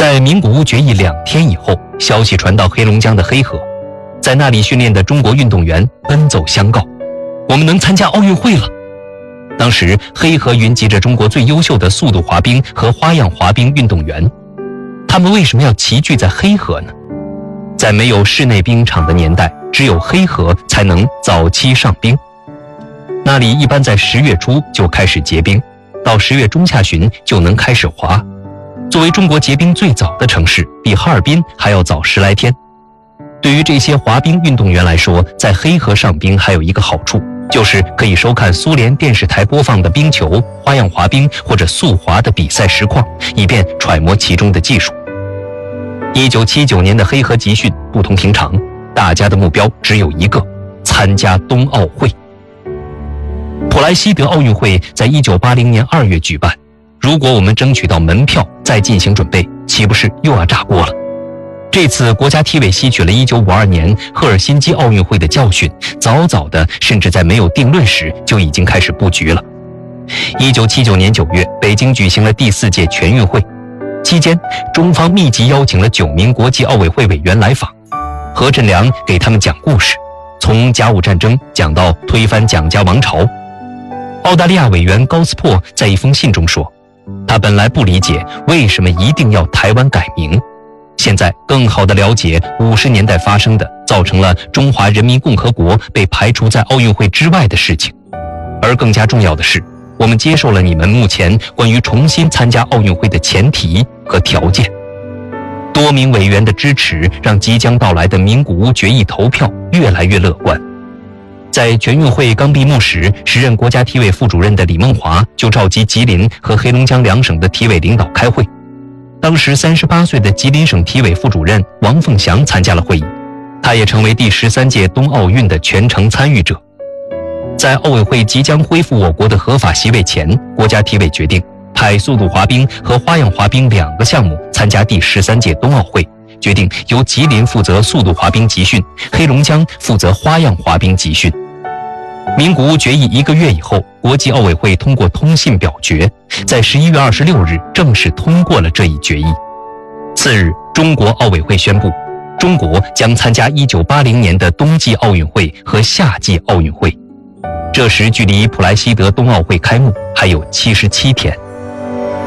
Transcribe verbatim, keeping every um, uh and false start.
在名古屋决议两天以后，消息传到黑龙江的黑河，在那里训练的中国运动员奔走相告，我们能参加奥运会了。当时黑河云集着中国最优秀的速度滑冰和花样滑冰运动员，他们为什么要齐聚在黑河呢？在没有室内冰场的年代，只有黑河才能早期上冰。那里一般在十月初就开始结冰，到十月中下旬就能开始滑。作为中国结冰最早的城市，比哈尔滨还要早十来天。对于这些滑冰运动员来说，在黑河上冰还有一个好处，就是可以收看苏联电视台播放的冰球、花样滑冰或者速滑的比赛实况，以便揣摩其中的技术。一九七九年的黑河集训不同寻常，大家的目标只有一个：参加冬奥会。普莱西德奥运会在一九八零年二月举办，如果我们争取到门票再进行准备，岂不是又要炸锅了？这次国家体委吸取了一九五二年赫尔辛基奥运会的教训，早早的甚至在没有定论时就已经开始布局了。一九七九年九月，北京举行了第四届全运会，期间中方密集邀请了九名国际奥委会委员来访，何振良给他们讲故事，从甲午战争讲到推翻蒋家王朝。澳大利亚委员高斯珀在一封信中说，他本来不理解为什么一定要台湾改名，现在更好地了解五十年代发生的造成了中华人民共和国被排除在奥运会之外的事情。而更加重要的是，我们接受了你们目前关于重新参加奥运会的前提和条件。多名委员的支持让即将到来的名古屋决议投票越来越乐观。在全运会刚闭幕时，时任国家体委副主任的李梦华就召集吉林和黑龙江两省的体委领导开会。当时三十八岁的吉林省体委副主任王凤祥参加了会议，他也成为第十三届冬奥运的全程参与者。在奥委会即将恢复我国的合法席位前，国家体委决定派速度滑冰和花样滑冰两个项目参加第十三届冬奥会，决定由吉林负责速度滑冰集训，黑龙江负责花样滑冰集训。名古屋决议一个月以后，国际奥委会通过通信表决，在十一月二十六日正式通过了这一决议。次日，中国奥委会宣布，中国将参加一九八零年的冬季奥运会和夏季奥运会。这时距离普莱西德冬奥会开幕还有七十七天。